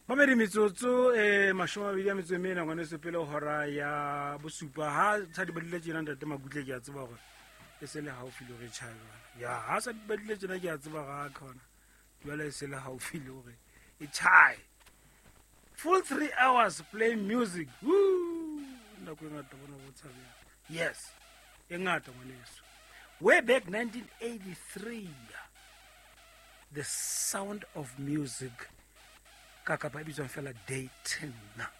Mamedi metsotso mashome a mabedi a metso e mene ngwane se pele hora ya bosupa ha sa di badile tjena ntate Makutle ke a tseba gore e se le haufi le hore tjhae bana ya ha sa di badile tjena ke a tseba ga khona jwale e se le haufi le hore e tjhae full 3 hours playing music woo nako e ngata bona bo tshabela yes e ngata ngwaneso way back 1983 the sound of music ka ka ba bitswang fela Dayton